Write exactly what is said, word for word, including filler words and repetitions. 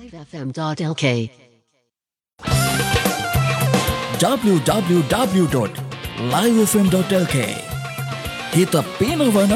f m dot l k. w w w dot live f m dot l k. Kita pinavana